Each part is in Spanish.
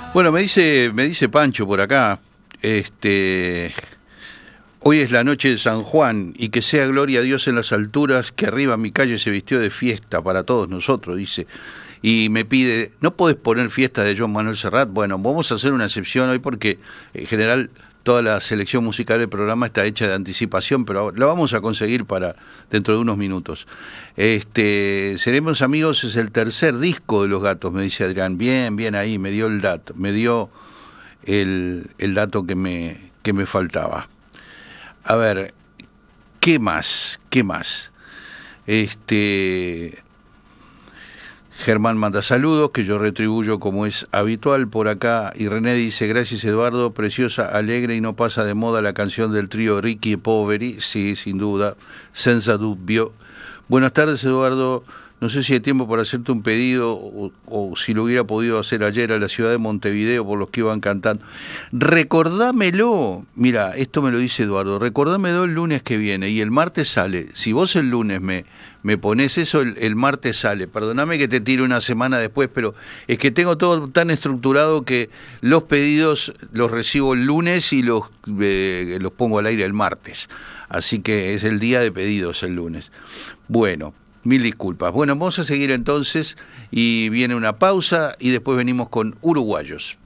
Bueno, me dice Pancho por acá, hoy es la noche de San Juan y que sea gloria a Dios en las alturas, que arriba mi calle se vistió de fiesta para todos nosotros, dice. Y me pide, ¿no podés poner fiesta de Joan Manuel Serrat? Bueno, vamos a hacer una excepción hoy porque en general toda la selección musical del programa está hecha de anticipación, pero la vamos a conseguir para dentro de unos minutos. Seremos amigos es el tercer disco de Los Gatos, me dice Adrián. Bien ahí, me dio el dato, el dato que me faltaba. A ver, ¿qué más? Germán manda saludos, que yo retribuyo como es habitual por acá, y René dice, gracias Eduardo, preciosa, alegre y no pasa de moda la canción del trío Ricky e Poveri, sí, sin duda, senza dubbio. Buenas tardes Eduardo, no sé si hay tiempo para hacerte un pedido o si lo hubiera podido hacer ayer a la ciudad de Montevideo por los que iban cantando. Recordámelo, mira, esto me lo dice Eduardo, recordámelo el lunes que viene y el martes sale. Si vos el lunes me pones eso, el martes sale. Perdóname que te tire una semana después, pero es que tengo todo tan estructurado que los pedidos los recibo el lunes y los pongo al aire el martes. Así que es el día de pedidos el lunes. Bueno, mil disculpas. Bueno, vamos a seguir entonces y viene una pausa y después venimos con Uruguayos.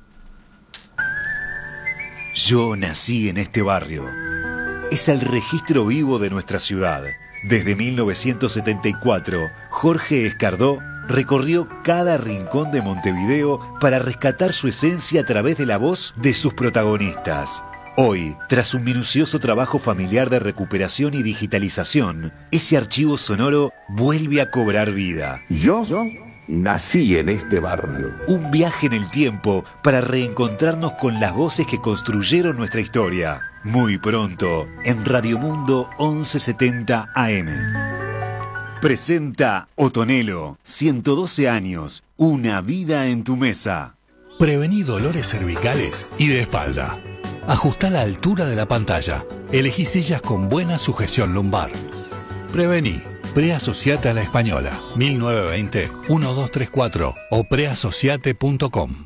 Yo nací en este barrio. Es el registro vivo de nuestra ciudad. Desde 1974, Jorge Escardó recorrió cada rincón de Montevideo para rescatar su esencia a través de la voz de sus protagonistas. Hoy, tras un minucioso trabajo familiar de recuperación y digitalización, ese archivo sonoro vuelve a cobrar vida. Yo nací en este barrio. Un viaje en el tiempo para reencontrarnos con las voces que construyeron nuestra historia. Muy pronto, en Radio Mundo 1170 AM. Presenta Otonelo, 112 años, una vida en tu mesa. Prevení dolores cervicales y de espalda. Ajustá la altura de la pantalla. Elegí sillas con buena sujeción lumbar. Prevení. Preasociate a la Española. 1920-1234 o preasociate.com.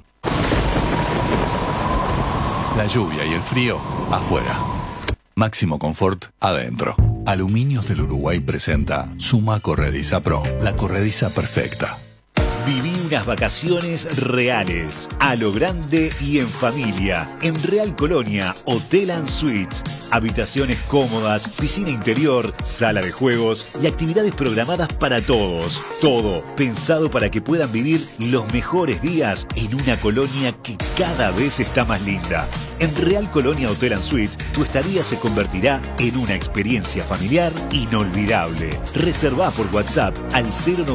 La lluvia y el frío afuera. Máximo confort adentro. Aluminios del Uruguay presenta Suma Corrediza Pro. La corrediza perfecta. Viví unas vacaciones reales, a lo grande y en familia. En Real Colonia, Hotel & Suites. Habitaciones cómodas, piscina interior, sala de juegos y actividades programadas para todos. Todo pensado para que puedan vivir los mejores días en una colonia que cada vez está más linda. En Real Colonia Hotel & Suites, tu estadía se convertirá en una experiencia familiar inolvidable. Reservá por WhatsApp al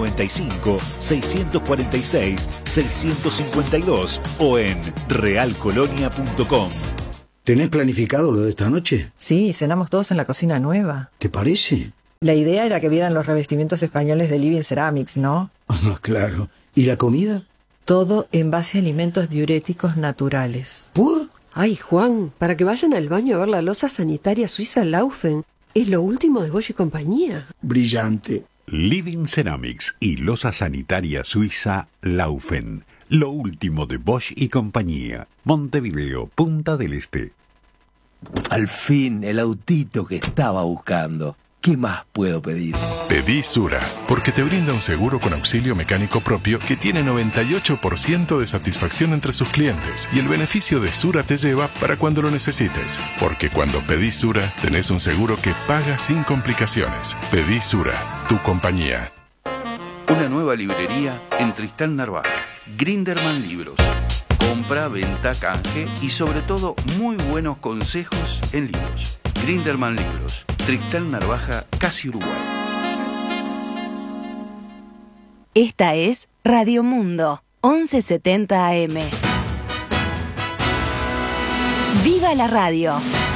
095-646-652 o en realcolonia.com. ¿Tenés planificado lo de esta noche? Sí, cenamos todos en la cocina nueva. ¿Te parece? La idea era que vieran los revestimientos españoles de Living Ceramics, ¿no? Claro. ¿Y la comida? Todo en base a alimentos diuréticos naturales. ¿Por? Ay, Juan, para que vayan al baño a ver la loza sanitaria suiza Laufen. Es lo último de Bosch y compañía. Brillante. Living Ceramics y loza sanitaria suiza Laufen. Lo último de Bosch y compañía. Montevideo, Punta del Este. Al fin, el autito que estaba buscando. ¿Qué más puedo pedir? Pedí Sura, porque te brinda un seguro con auxilio mecánico propio que tiene 98% de satisfacción entre sus clientes. Y el beneficio de Sura te lleva para cuando lo necesites. Porque cuando pedís Sura, tenés un seguro que paga sin complicaciones. Pedí Sura, tu compañía. Una nueva librería en Tristán Narvaja. Grinderman Libros. Compra, venta, canje y sobre todo muy buenos consejos en libros. Grinderman Libros. Tristán Narvaja, casi Uruguay. Esta es Radio Mundo, 1170 AM. ¡Viva la radio!